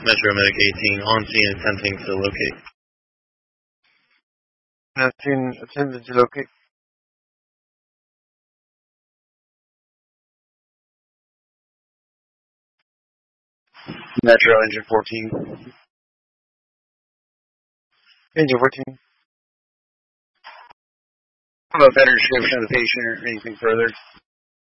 Metro Medic 18, on scene attempting to locate. Attempting to locate. Metro Engine 14. Engine 14. Have a better description of the patient or anything further?